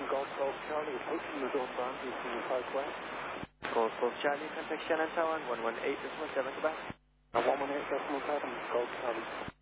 Golf Charlie, approaching the zone boundary from the southwest. Golf Charlie, contact Shannon Tower, 118.7 Quebec. 118.7, Golf Charlie.